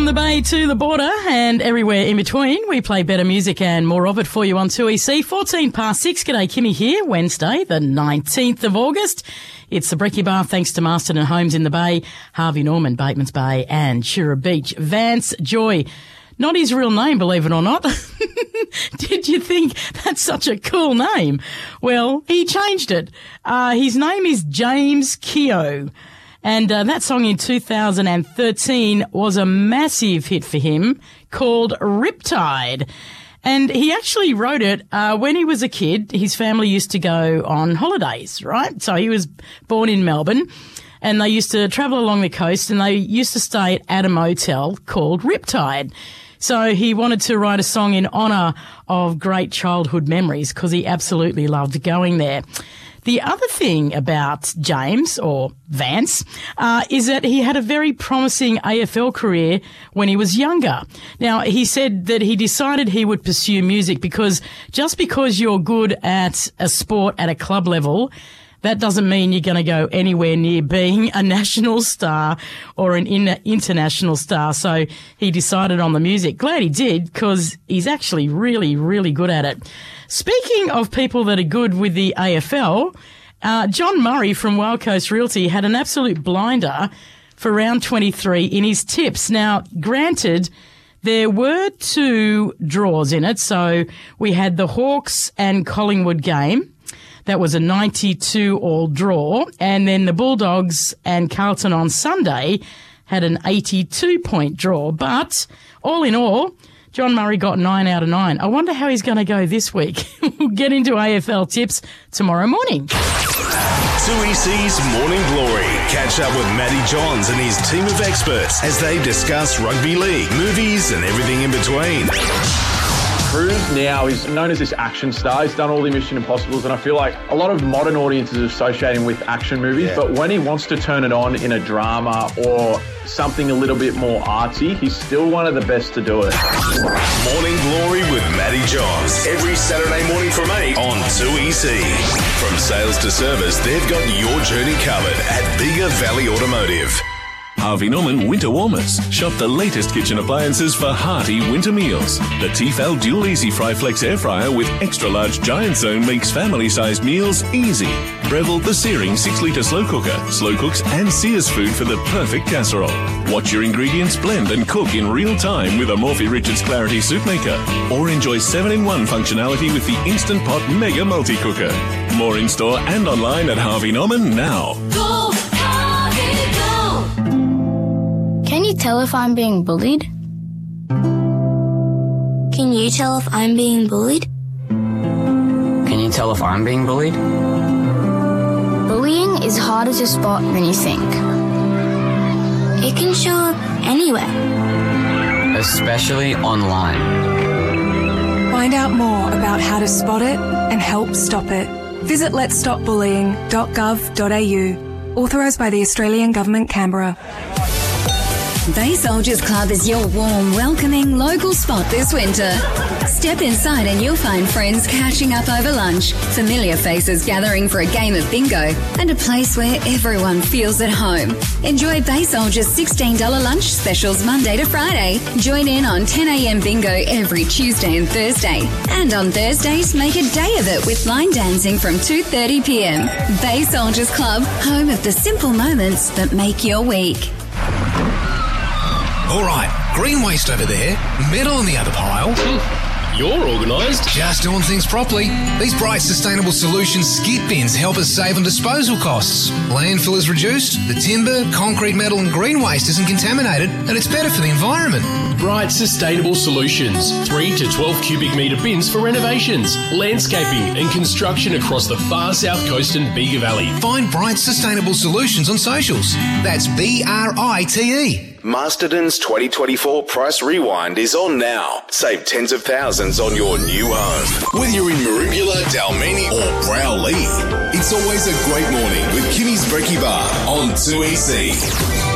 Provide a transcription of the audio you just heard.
the Bay to the border and everywhere in between, we play better music and more of it for you on 2EC. 14 past 6. G'day, Kimmy here. Wednesday, the 19th of August. It's the Brekkie Bar, thanks to Marston and Homes in the Bay, Harvey Norman, Bateman's Bay and Shira Beach. Vance Joy. Not his real name, believe it or not. Did you think that's such a cool name? Well, he changed it. His name is James Keogh. And that song in 2013 was a massive hit for him called Riptide. And he actually wrote it when he was a kid. His family used to go on holidays, right? So he was born in Melbourne and they used to travel along the coast and they used to stay at a motel called Riptide. So he wanted to write a song in honour of great childhood memories because he absolutely loved going there. The other thing about James, or Vance, is that he had a very promising AFL career when he was younger. Now, he said that he decided he would pursue music because just because you're good at a sport at a club level, that doesn't mean you're going to go anywhere near being a national star or an international star. So he decided on the music. Glad he did because he's actually really, really good at it. Speaking of people that are good with the AFL, John Murray from Wild Coast Realty had an absolute blinder for round 23 in his tips. Now, granted, there were 2 draws in it. So we had the Hawks and Collingwood game. That was a 92-all draw. And then the Bulldogs and Carlton on Sunday had an 82-point draw. But all in all, John Murray got 9 out of 9. I wonder how he's going to go this week. We'll get into AFL tips tomorrow morning. 2EC's Morning Glory. Catch up with Matty Johns and his team of experts as they discuss rugby league, movies and everything in between. Cruz now is known as this action star. He's done all the Mission Impossibles, and I feel like a lot of modern audiences associate him with action movies, but when he wants to turn it on in a drama or something a little bit more artsy, he's still one of the best to do it. Morning Glory with Matty Johns. Every Saturday morning from 8 on 2EC. From sales to service, they've got your journey covered at Bega Valley Automotive. Harvey Norman Winter Warmers. Shop the latest kitchen appliances for hearty winter meals. The Tefal Dual Easy Fry Flex Air Fryer with extra large giant zone makes family-sized meals easy. Breville the Searing 6-litre slow cooker. Slow cooks and sears food for the perfect casserole. Watch your ingredients blend and cook in real time with a Morphy Richards Clarity Soup Maker. Or enjoy 7-in-1 functionality with the Instant Pot Mega Multi-Cooker. More in-store and online at Harvey Norman now. Go, Harvey, go! Can you tell if I'm being bullied? Can you tell if I'm being bullied? Can you tell if I'm being bullied? Bullying is harder to spot than you think. It can show up anywhere. Especially online. Find out more about how to spot it and help stop it. Visit letsstopbullying.gov.au. Authorised by the Australian Government, Canberra. Bay Soldiers Club is your warm, welcoming local spot this winter. Step inside and you'll find friends catching up over lunch, familiar faces gathering for a game of bingo, and a place where everyone feels at home. Enjoy Bay Soldiers' $16 lunch specials Monday to Friday. Join in on 10 a.m. bingo every Tuesday and Thursday. And on Thursdays, make a day of it with line dancing from 2:30 p.m. Bay Soldiers Club, home of the simple moments that make your week. All right, green waste over there, metal in the other pile. You're organised. Just doing things properly. These Bright Sustainable Solutions skip bins help us save on disposal costs. Landfill is reduced, the timber, concrete, metal and green waste isn't contaminated, and it's better for the environment. Bright Sustainable Solutions. 3 to 12 cubic metre bins for renovations, landscaping and construction across the far south coast and Bega Valley. Find Bright Sustainable Solutions on socials. That's BRITE. Masterton's 2024 Price Rewind is on now. Save tens of thousands on your new home. Whether you're in Maroubula, Dalmeny or Browley, it's always a great morning with Kimmy's Brekkie Bar on 2EC.